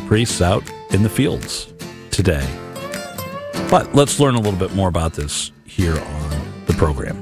priests out in the fields today. But let's learn a little bit more about this here on the program.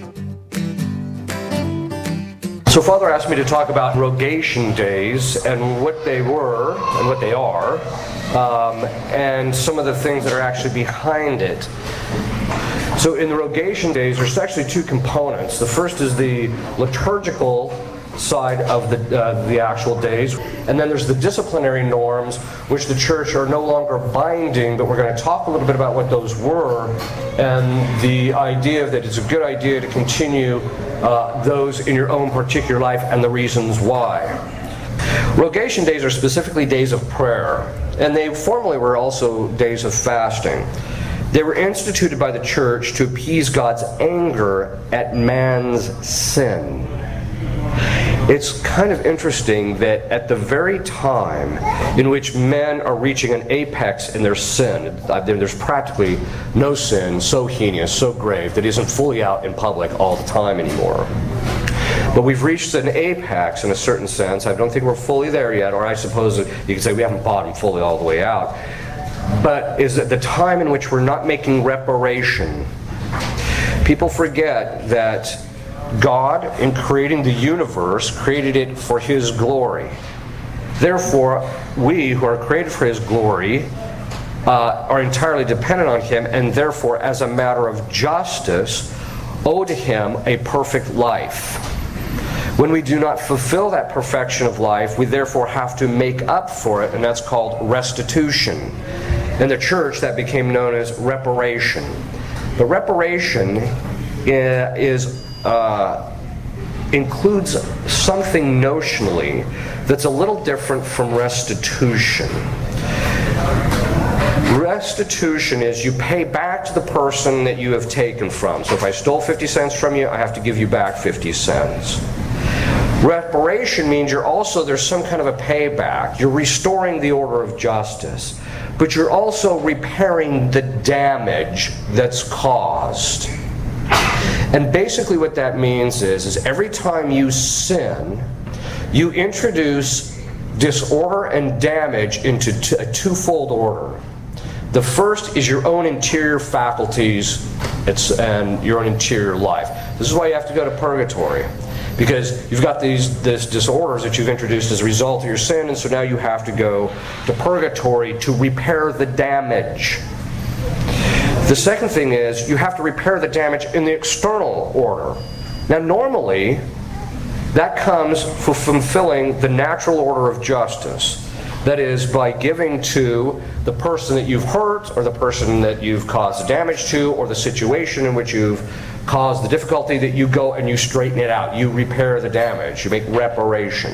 So Father asked me to talk about rogation days and what they were and what they are, and some of the things that are actually behind it. So in the rogation days, there's actually two components. The first is the liturgical side of the actual days, and then there's the disciplinary norms, which the church are no longer binding, but we're going to talk a little bit about what those were and the idea that it's a good idea to continue those in your own particular life and the reasons why. Rogation days are specifically days of prayer, and they formerly were also days of fasting. They were instituted by the church to appease God's anger at man's sin. It's kind of interesting that at the very time in which men are reaching an apex in their sin, there's practically no sin so heinous, so grave, that isn't fully out in public all the time anymore. But we've reached an apex in a certain sense. I don't think we're fully there yet, or I suppose you could say we haven't bottomed fully all the way out. But is at the time in which we're not making reparation. People forget that God, in creating the universe, created it for His glory. Therefore, we who are created for His glory are entirely dependent on Him, and therefore, as a matter of justice, owe to Him a perfect life. When we do not fulfill that perfection of life, we therefore have to make up for it, and that's called restitution. In the church, that became known as reparation. The reparation includes something notionally that's a little different from restitution. Restitution is you pay back to the person that you have taken from. So if I stole 50 cents from you, I have to give you back 50 cents. Reparation means there's some kind of a payback. You're restoring the order of justice. But you're also repairing the damage that's caused. And basically what that means is every time you sin, you introduce disorder and damage into a twofold order. The first is your own interior faculties and your own interior life. This is why you have to go to purgatory. Because you've got these disorders that you've introduced as a result of your sin, and so now you have to go to purgatory to repair the damage. The second thing is you have to repair the damage in the external order. Now normally, that comes from fulfilling the natural order of justice. That is, by giving to the person that you've hurt, or the person that you've caused the damage to, or the situation in which you've caused the difficulty, that you go and you straighten it out. You repair the damage. You make reparation.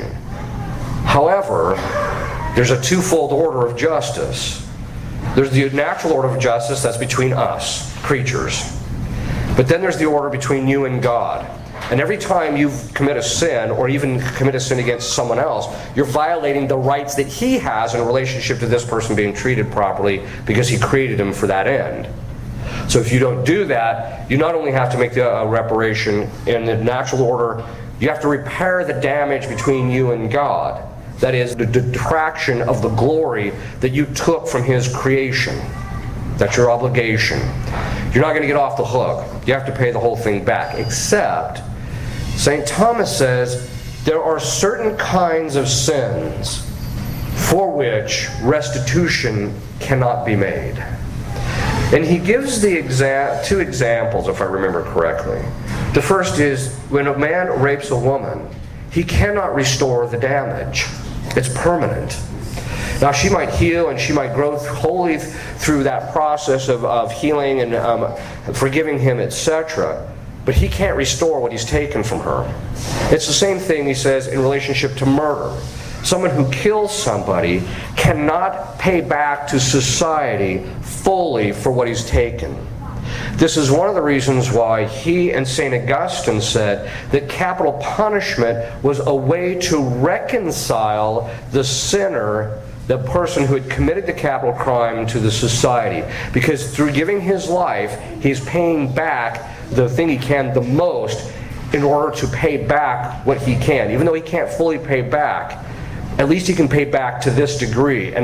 However, there's a twofold order of justice. There's the natural order of justice that's between us, creatures. But then there's the order between you and God. And every time you commit a sin, or even commit a sin against someone else, you're violating the rights that He has in a relationship to this person being treated properly because He created him for that end. So if you don't do that, you not only have to make the reparation in the natural order, you have to repair the damage between you and God. That is, the detraction of the glory that you took from His creation. That's your obligation. You're not going to get off the hook. You have to pay the whole thing back. Except, St. Thomas says, there are certain kinds of sins for which restitution cannot be made. And he gives the two examples, if I remember correctly. The first is, when a man rapes a woman, he cannot restore the damage. It's permanent. Now, she might heal and she might grow wholly through that process of healing and forgiving him, etc. But he can't restore what he's taken from her. It's the same thing, he says, in relationship to murder. Someone who kills somebody cannot pay back to society fully for what he's taken. This is one of the reasons why he and St. Augustine said that capital punishment was a way to reconcile the sinner, the person who had committed the capital crime, to the society. Because through giving his life, he's paying back the thing he can the most in order to pay back what he can. Even though he can't fully pay back, at least he can pay back to this degree. And